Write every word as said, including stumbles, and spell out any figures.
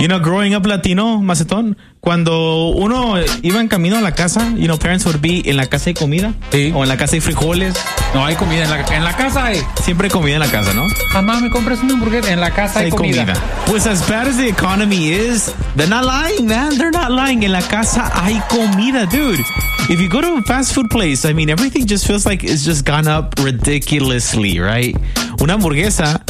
You know, growing up Latino, Macetón, cuando uno iba en camino a la casa, you know, parents would be en la casa hay comida. Sí. O en la casa hay frijoles. No hay comida en la, en la casa. Hay. Siempre hay comida en la casa, ¿no? Mamá, me compras una hamburguesa. En la casa hay, hay comida. comida. Pues as bad as the economy is, they're not lying, man. They're not lying. En la casa hay comida, dude. If you go to a fast food place, I mean, everything just feels like it's just gone up ridiculously, right? Una hamburguesa